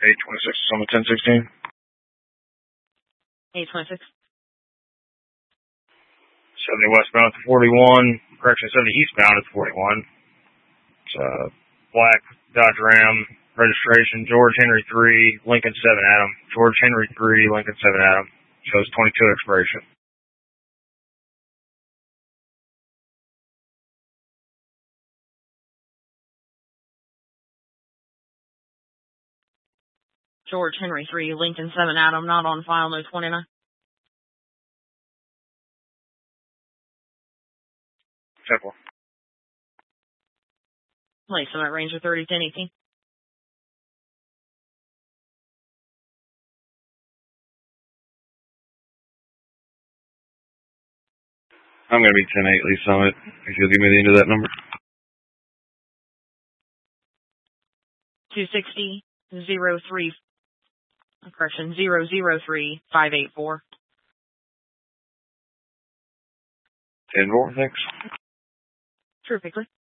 826 is on the 1016. 826. 70 westbound at 41. Correction, 70 eastbound at 41. It's black Dodge Ram, registration George Henry 3, Lincoln 7 Adam. George Henry 3, Lincoln 7 Adam. Shows 22 expiration. George Henry 3, Lincoln 7 Adam, not on file, no 29. Simple. Place them at Ranger 30, 1018. I'm going to be 10-8 lease on it, if you'll give me the end of that number. 260 03, correction, 003 584. 10-4, thanks. Terrifically.